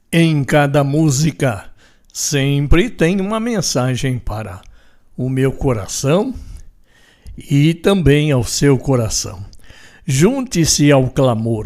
Em cada música sempre tem uma mensagem para o meu coração e também ao seu coração. Junte-se ao clamor.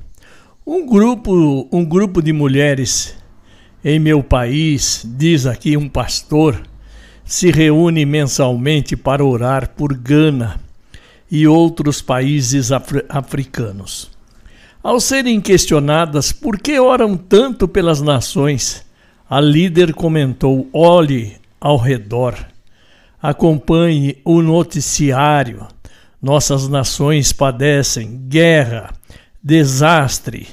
Um grupo de mulheres em meu país, diz aqui um pastor, se reúne mensalmente para orar por Gana e outros países africanos. Ao serem questionadas por que oram tanto pelas nações, a líder comentou: olhe ao redor, acompanhe o noticiário. Nossas nações padecem guerra, desastre,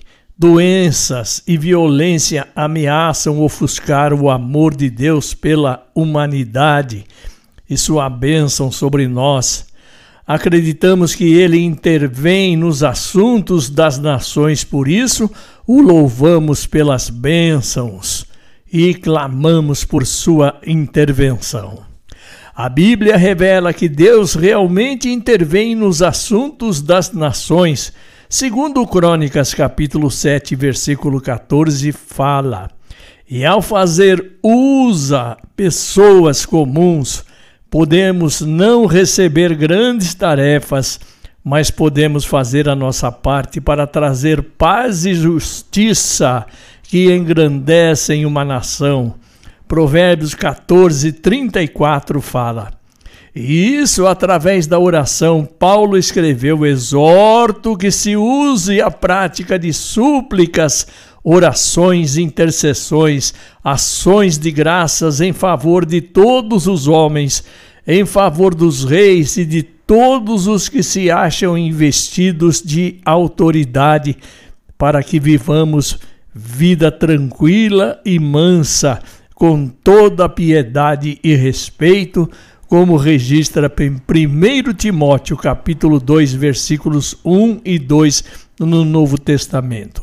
doenças e violência ameaçam ofuscar o amor de Deus pela humanidade e sua bênção sobre nós. Acreditamos que Ele intervém nos assuntos das nações, por isso o louvamos pelas bênçãos e clamamos por sua intervenção. A Bíblia revela que Deus realmente intervém nos assuntos das nações. Segundo Crônicas, capítulo 7, versículo 14, fala: e ao fazer usa pessoas comuns, podemos não receber grandes tarefas, mas podemos fazer a nossa parte para trazer paz e justiça que engrandecem uma nação. Provérbios 14, 34 fala. E isso através da oração. Paulo escreveu: exorto que se use a prática de súplicas, orações, intercessões, ações de graças em favor de todos os homens, em favor dos reis e de todos os que se acham investidos de autoridade, para que vivamos vida tranquila e mansa, com toda piedade e respeito, como registra em 1 Timóteo capítulo 2, versículos 1 e 2 no Novo Testamento.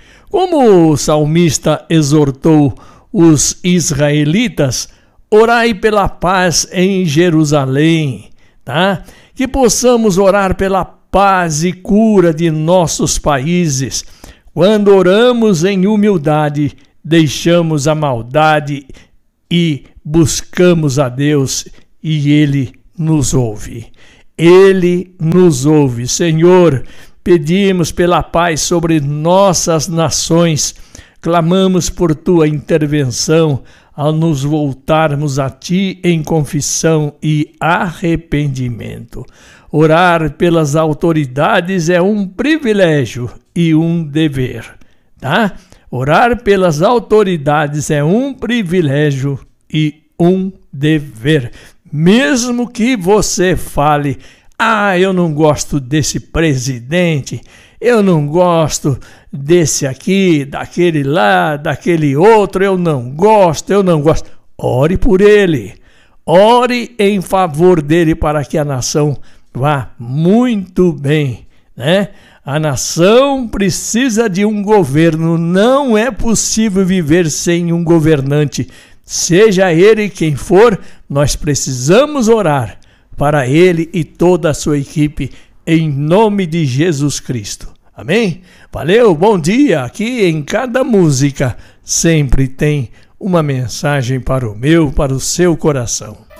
Como o salmista exortou os israelitas, orai pela paz em Jerusalém, tá? Que possamos orar pela paz e cura de nossos países. Quando oramos em humildade, deixamos a maldade e buscamos a Deus, e Ele nos ouve. Ele nos ouve. Senhor, pedimos pela paz sobre nossas nações, clamamos por Tua intervenção ao nos voltarmos a Ti em confissão e arrependimento. Orar pelas autoridades é um privilégio e um dever, tá? Orar pelas autoridades é um privilégio e um dever. Mesmo que você fale: eu não gosto desse presidente, eu não gosto desse aqui, daquele lá, daquele outro, eu não gosto. Ore por ele, ore em favor dele para que a nação vá muito bem, né? A nação precisa de um governo, não é possível viver sem um governante. Seja ele quem for, nós precisamos orar para ele e toda a sua equipe, em nome de Jesus Cristo. Amém? Valeu, bom dia. Aqui em cada música sempre tem uma mensagem para o meu, para o seu coração.